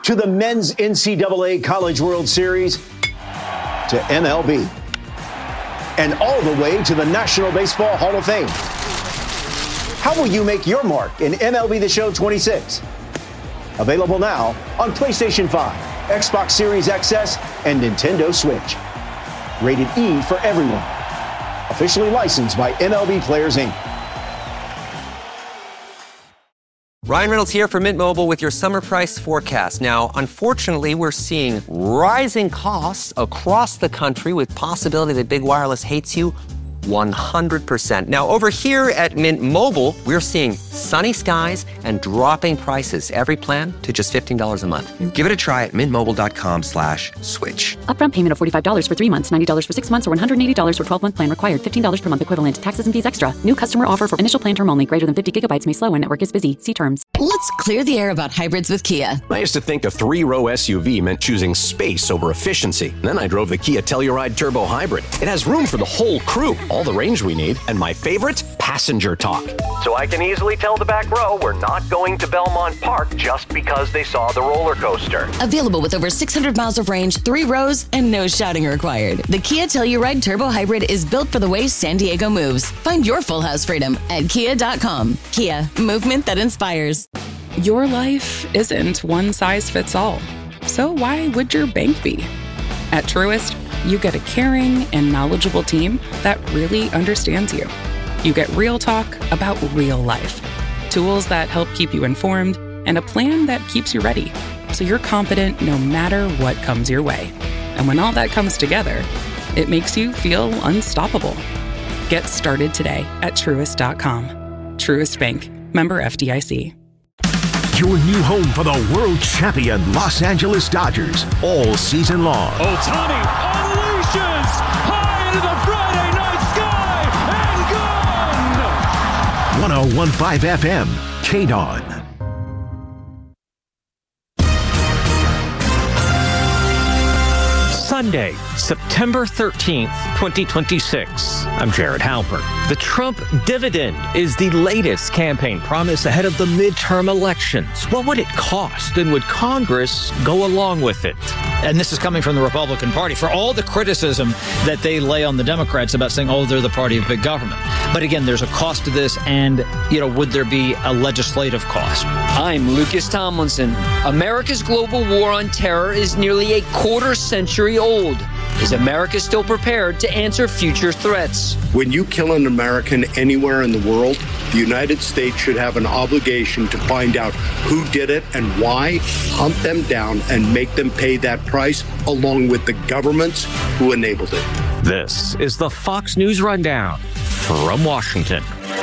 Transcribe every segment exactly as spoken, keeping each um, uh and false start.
to the Men's N C double A College World Series to M L B. And all the way to the National Baseball Hall of Fame. How will you make your mark in M L B The Show twenty-six? Available now on PlayStation five, Xbox Series X S, and Nintendo Switch. Rated E for everyone. Officially licensed by M L B Players, Incorporated. Ryan Reynolds here for Mint Mobile with your summer price forecast. Now, unfortunately, we're seeing rising costs across the country with possibility that big wireless hates you one hundred percent. Now, over here at Mint Mobile, we're seeing sunny skies and dropping prices. Every plan to just fifteen dollars a month. Give it a try at mintmobile.com slash switch. Upfront payment of forty-five dollars for three months, ninety dollars for six months, or one hundred eighty dollars for twelve-month plan required. fifteen dollars per month equivalent. Taxes and fees extra. New customer offer for initial plan term only. Greater than fifty gigabytes may slow when network is busy. See terms. Let's clear the air about hybrids with Kia. I used to think a three-row S U V meant choosing space over efficiency. Then I drove the Kia Telluride Turbo Hybrid. It has room for the whole crew, all the range we need, and my favorite, passenger talk. So I can easily tell the back row we're not going to Belmont Park just because they saw the roller coaster. Available with over six hundred miles of range, three rows, and no shouting required. The Kia Telluride Turbo Hybrid is built for the way San Diego moves. Find your full house freedom at kia dot com. Kia, movement that inspires. Your life isn't one size fits all. So why would your bank be? At Truist, you get a caring and knowledgeable team that really understands you. You get real talk about real life, tools that help keep you informed, and a plan that keeps you ready, so you're confident no matter what comes your way. And when all that comes together, it makes you feel unstoppable. Get started today at Truist dot com. Truist Bank, member F D I C. Your new home for the world champion Los Angeles Dodgers all season long. Ohtani unleashes high into the Friday night sky and gone! one oh one point five F M, K D O N. Sunday, September thirteenth, twenty twenty-six. I'm Jared Halpern. The Trump dividend is the latest campaign promise ahead of the midterm elections. What would it cost, and would Congress go along with it? And this is coming from the Republican Party for all the criticism that they lay on the Democrats about saying, oh, they're the party of big government. But again, there's a cost to this, and, you know, would there be a legislative cost? I'm Lucas Tomlinson. America's global war on terror is nearly a quarter century old. Is America still prepared to answer future threats? When you kill an American anywhere in the world, the United States should have an obligation to find out who did it and why, hunt them down, and make them pay that price, along with the governments who enabled it. This is the Fox News Rundown from Washington.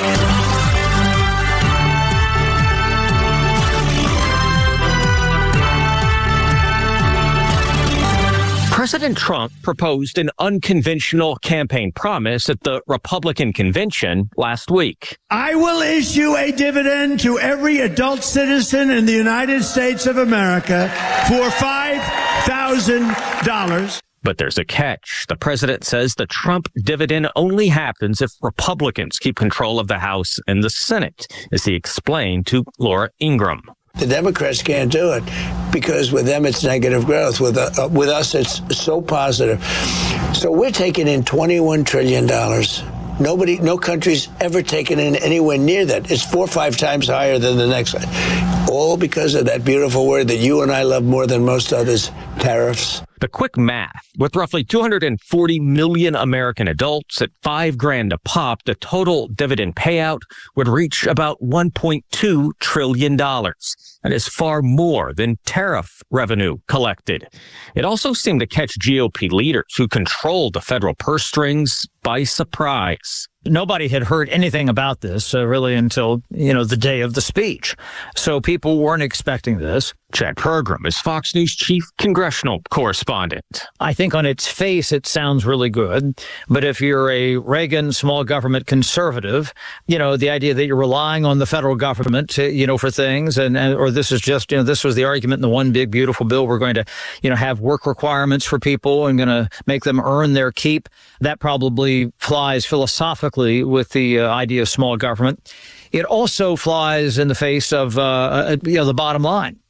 President Trump proposed an unconventional campaign promise at the Republican convention last week. I will issue a dividend to every adult citizen in the United States of America for five thousand dollars. But there's a catch. The president says the Trump dividend only happens if Republicans keep control of the House and the Senate, as he explained to Laura Ingraham. The Democrats can't do it because with them it's negative growth. With uh, with us it's so positive. So we're taking in twenty-one trillion dollars. Nobody, no country's ever taken in anywhere near that. It's four or five times higher than the next one. All because of that beautiful word that you and I love more than most others, tariffs. The quick math, with roughly two hundred forty million American adults at five grand a pop, the total dividend payout would reach about one point two trillion dollars. That is far more than tariff revenue collected. It also seemed to catch G O P leaders who control the federal purse strings by surprise. Nobody had heard anything about this uh, really until, you know, the day of the speech. So people weren't expecting this. Chad Pergram is Fox News chief congressional correspondent. I think on its face, it sounds really good. But if you're a Reagan small government conservative, you know, the idea that you're relying on the federal government, to, you know, for things, and, and or this is just, you know, this was the argument in the one big beautiful bill. We're going to, you know, have work requirements for people and going to make them earn their keep. That probably flies philosophically with the uh, idea of small government. It also flies in the face of, uh, uh, you know, the bottom line.